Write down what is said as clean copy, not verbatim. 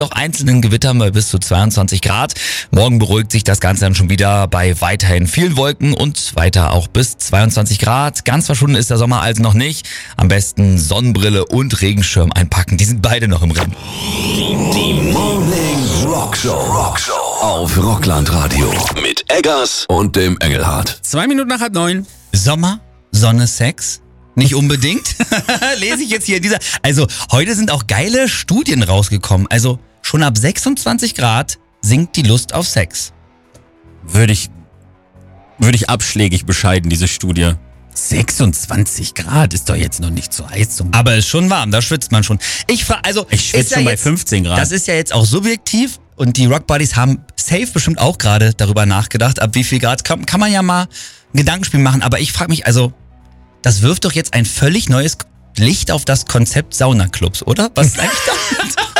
Noch einzelnen Gewittern bei bis zu 22 Grad. Morgen beruhigt sich das Ganze dann schon wieder bei weiterhin vielen Wolken und weiter auch bis 22 Grad. Ganz verschwunden ist der Sommer also noch nicht. Am besten Sonnenbrille und Regenschirm einpacken. Die sind beide noch im Rennen. Die Morning Rockshow auf Rockland-Radio mit Eggers und dem Engelhardt. 2 Minuten nach 8:30. Sommer, Sonne, Sex? Nicht unbedingt. Lese ich jetzt hier in dieser... Also heute sind auch geile Studien rausgekommen. Also schon ab 26 Grad sinkt die Lust auf Sex. Würde ich abschlägig bescheiden, diese Studie. 26 Grad ist doch jetzt noch nicht so heiß zum... Aber ist schon warm, da schwitzt man schon. Ich schwitze schon bei 15 Grad. Das ist ja jetzt auch subjektiv und die Rock Buddies haben safe bestimmt auch gerade darüber nachgedacht, ab wie viel Grad kann man ja mal ein Gedankenspiel machen. Aber ich frage mich, also das wirft doch jetzt ein völlig neues Licht auf das Konzept Saunaclubs, oder? Was ist eigentlich damit?